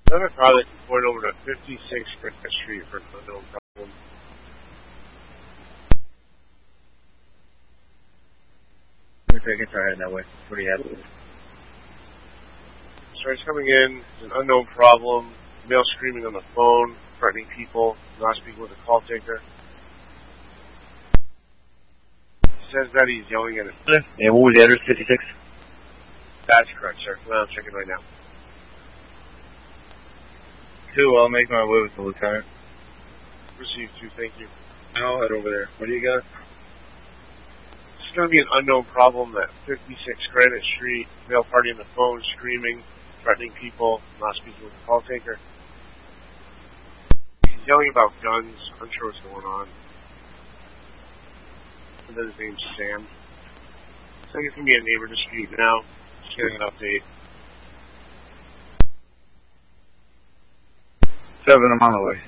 Another car that can point over to 56 Grant Street for an unknown problem. I can try it that way. What do you have? So he's coming in, it's an unknown problem, male screaming on the phone, threatening people, not speaking with a call taker. He says that he's yelling at it. Yeah, what was the address, 56? That's correct, sir. Well, I'm checking right now. 2, I'll make my way with the lieutenant. Received 2, thank you. I'll head over there. What do you got? This is going to be an unknown problem at 56 Granite Street, male party on the phone, screaming, threatening people, not speaking with a call taker. He's yelling about guns, unsure what's going on. And then his name's Sam. I think it's going to be a neighbor dispute now. Just getting an update. 7, I'm on the way.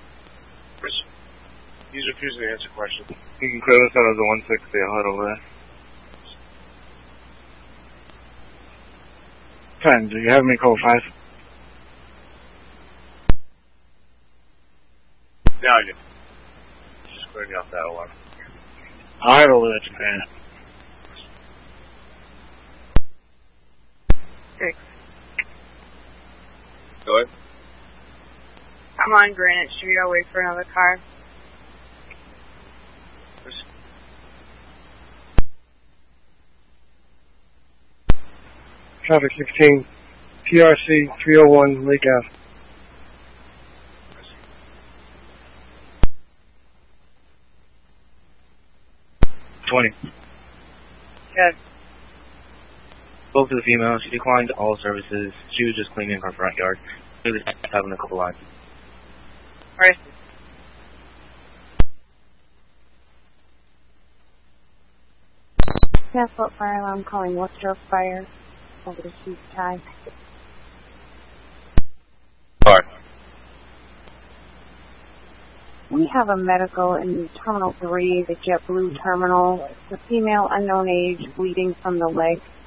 He's refusing to answer questions. You can clear this out as a 160, I'll head over there. 10, do you have me code 5? Yeah, I do. Just clearing me off that alarm. I'll head over there, Japan. 6. Go ahead. I'm on Granite Street. I'll wait for another car. Traffic 16, PRC 301 Lake Ave. Good. Spoke to the female. She declined all services. She was just cleaning her front yard. She was having a couple lines. Alright. Nashville Fire Alarm calling Worcester Fire over to Chief Ty. Sorry. We have a medical in Terminal 3, the JetBlue terminal. It's a female, unknown age, bleeding from the leg.